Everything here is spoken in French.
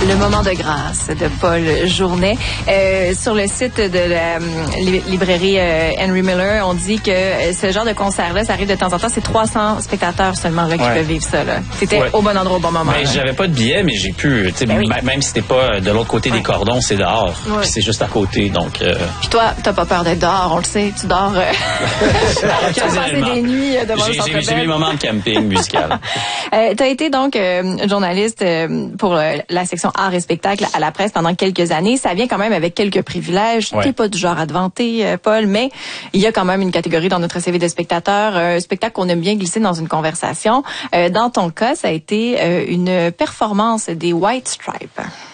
Le moment de grâce de Paul Journet. Sur le site de la librairie Henry Miller, on dit que ce genre de concert-là, ça arrive de temps en temps. C'est 300 spectateurs seulement là, qui peuvent vivre ça. T'étais au bon endroit au bon moment. Ben, j'avais pas de billet, mais j'ai pu. Même si t'es pas de l'autre côté des cordons, c'est dehors. Puis c'est juste à côté. Donc. Puis toi, t'as pas peur d'être dehors, on le sait. Tu dors. Tu as passé des nuits devant le Centre Bell. J'ai mes moments de camping musical. T'as été donc journaliste pour la section art et spectacle à la presse pendant quelques années. Ça vient quand même avec quelques privilèges. T'es pas du genre à te vanter, Paul, mais il y a quand même une catégorie dans notre CV de spectateurs, un spectacle qu'on aime bien glisser dans une conversation. Dans ton cas, ça a été une performance des White Stripes.